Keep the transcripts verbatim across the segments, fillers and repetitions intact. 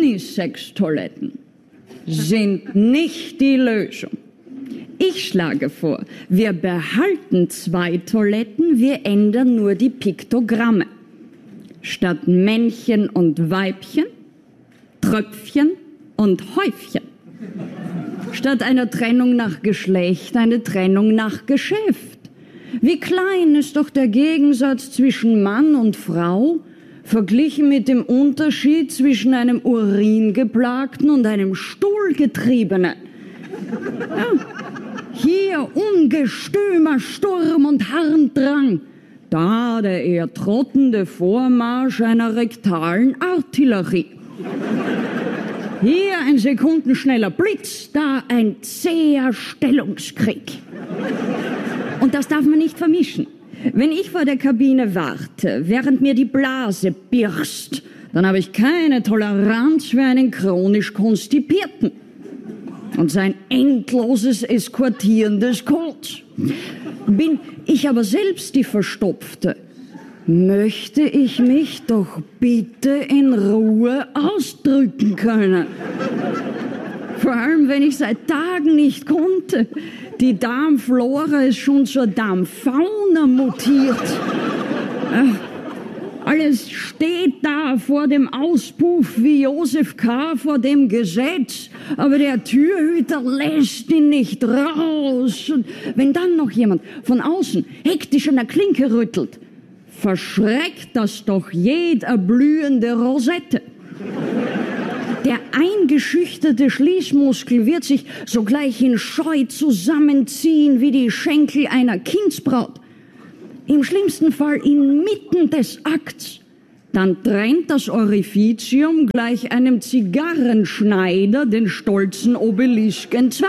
Unisex-Toiletten sind nicht die Lösung. Ich schlage vor, wir behalten zwei Toiletten, wir ändern nur die Piktogramme. Statt Männchen und Weibchen, Tröpfchen und Häufchen. Statt einer Trennung nach Geschlecht, eine Trennung nach Geschäft. Wie klein ist doch der Gegensatz zwischen Mann und Frau, verglichen mit dem Unterschied zwischen einem Uringeplagten und einem Stuhlgetriebenen. Ja. Hier ungestümer Sturm und Harndrang, da der eher trottende Vormarsch einer rektalen Artillerie. Hier ein sekundenschneller Blitz, da ein zäher Stellungskrieg. Und das darf man nicht vermischen. Wenn ich vor der Kabine warte, während mir die Blase birst, dann habe ich keine Toleranz für einen chronisch Konstipierten und sein endloses Eskortieren des Kots. Bin ich aber selbst die Verstopfte, möchte ich mich doch bitte in Ruhe ausdrücken können. Vor allem, wenn ich seit Tagen nicht konnte. Die Darmflora ist schon zur Darmfauna mutiert. Alles steht da vor dem Auspuff wie Josef K. vor dem Gesetz, aber der Türhüter lässt ihn nicht raus. Und wenn dann noch jemand von außen hektisch an der Klinke rüttelt, verschreckt das doch jeder blühende Rosette. Der eingeschüchterte Schließmuskel wird sich sogleich in Scheu zusammenziehen wie die Schenkel einer Kindsbraut. Im schlimmsten Fall inmitten des Akts. Dann trennt das Orificium gleich einem Zigarrenschneider den stolzen Obelisk entzwei.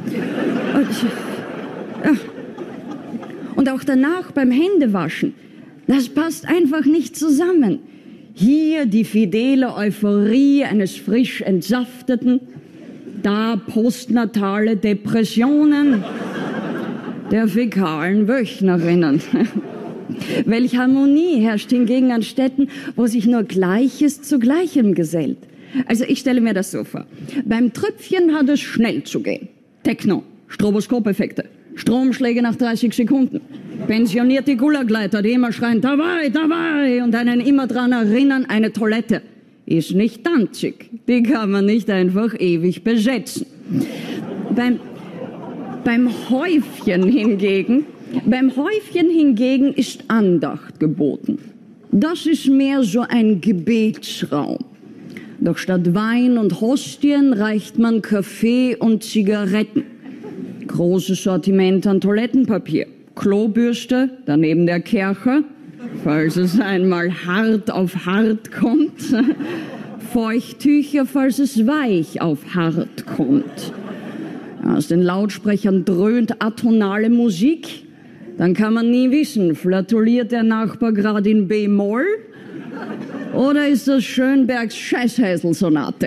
Und auch danach beim Händewaschen, das passt einfach nicht zusammen. Hier die fidele Euphorie eines frisch Entsafteten, da postnatale Depressionen der fäkalen Wöchnerinnen. Welch Harmonie herrscht hingegen an Städten, wo sich nur Gleiches zu Gleichem gesellt. Also ich stelle mir das so vor. Beim Tröpfchen hat es schnell zu gehen. Techno, Stroboskopeffekte, Stromschläge nach dreißig Sekunden. Pensionierte Gulagleiter, die immer schreien, dabei, dabei, und einen immer dran erinnern, eine Toilette ist nicht Danzig. Die kann man nicht einfach ewig besetzen. Beim, beim Häufchen hingegen, beim Häufchen hingegen ist Andacht geboten. Das ist mehr so ein Gebetsraum. Doch statt Wein und Hostien reicht man Kaffee und Zigaretten. Großes Sortiment an Toilettenpapier. Klobürste, daneben der Kercher, falls es einmal hart auf hart kommt. Feuchttücher, falls es weich auf hart kommt. Aus den Lautsprechern dröhnt atonale Musik. Dann kann man nie wissen, flatuliert der Nachbar gerade in B-Moll oder ist das Schönbergs Scheißhäsel-Sonate?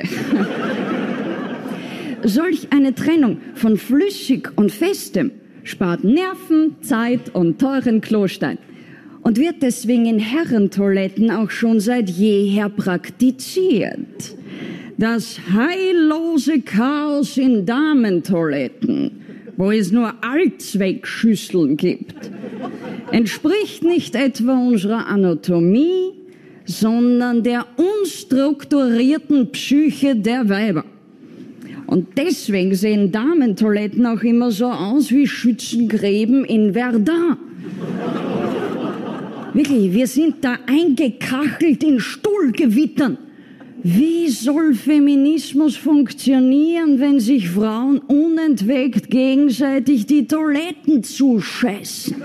Solch eine Trennung von flüssig und festem spart Nerven, Zeit und teuren Klostein und wird deswegen in Herrentoiletten auch schon seit jeher praktiziert. Das heillose Chaos in Damentoiletten, wo es nur Allzweckschüsseln gibt, entspricht nicht etwa unserer Anatomie, sondern der unstrukturierten Psyche der Weiber. Und deswegen sehen Damentoiletten auch immer so aus wie Schützengräben in Verdun. Wirklich, wir sind da eingekachelt in Stuhlgewittern. Wie soll Feminismus funktionieren, wenn sich Frauen unentwegt gegenseitig die Toiletten zuscheißen?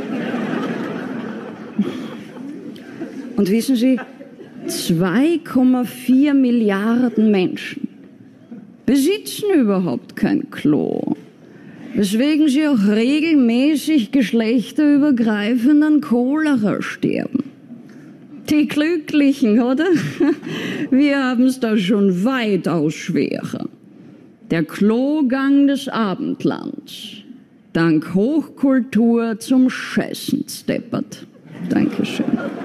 Und wissen Sie, zwei Komma vier Milliarden Menschen besitzen überhaupt kein Klo, weswegen sie auch regelmäßig geschlechterübergreifend an Cholera sterben. Die Glücklichen, oder? Wir haben es da schon weitaus schwerer. Der Klogang des Abendlands, dank Hochkultur zum Scheißen steppert. Dankeschön.